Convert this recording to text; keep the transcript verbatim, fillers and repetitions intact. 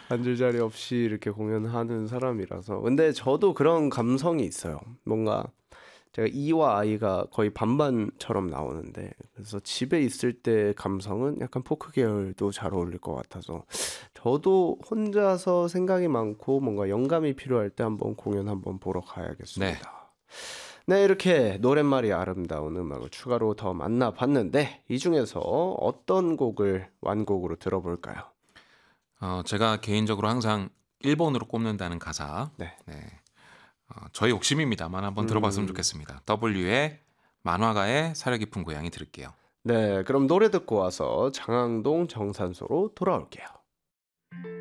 앉을 자리 없이 이렇게 공연하는 사람이라서. 근데 저도 그런 감성이 있어요. 뭔가 제가 E와 I가 거의 반반처럼 나오는데, 그래서 집에 있을 때 감성은 약간 포크 계열도 잘 어울릴 것 같아서 저도 혼자서 생각이 많고 뭔가 영감이 필요할 때 한번 공연 한번 보러 네. 가야겠습니다. 네, 이렇게 노랫말이 아름다운 음악을 추가로 더 만나봤는데, 이 중에서 어떤 곡을 완곡으로 들어볼까요? 어, 제가 개인적으로 항상 일 번으로 꼽는다는 가사. 네. 네. 어, 저희 욕심입니다만 한번 들어봤으면 음, 좋겠습니다. W의 만화가의 사려 깊은 고양이 들을게요. 네, 그럼 노래 듣고 와서 장항동 정산소로 돌아올게요.